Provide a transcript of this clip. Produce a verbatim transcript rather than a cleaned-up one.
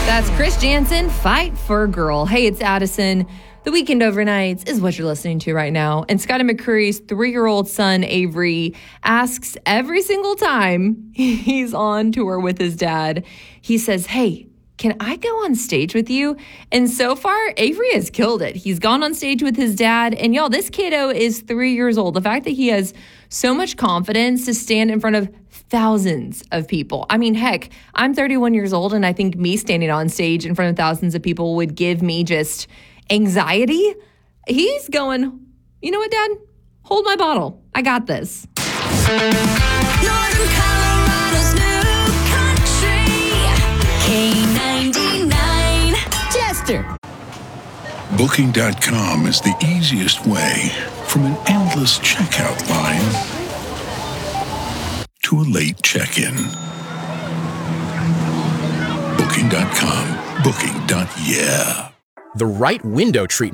That's Chris Jansen, Fight for a Girl. Hey, it's Addison. The Weekend Overnights is what you're listening to right now. And Scotty McCreery's three-year-old son, Avery, asks every single time he's on tour with his dad, he says, hey, can I go on stage with you? And so far, Avery has killed it. He's gone on stage with his dad. And y'all, this kiddo is three years old. The fact that he has so much confidence to stand in front of thousands of people. I mean, heck, I'm thirty-one years old, and I think me standing on stage in front of thousands of people would give me just anxiety. He's going, you know what, Dad? Hold my bottle. I got this. Northern Colorado's new country, K ninety-nine, Jester. Booking dot com is the easiest way from an endless checkout line to a late check-in. Booking dot com. Booking. Yeah. The right window treatment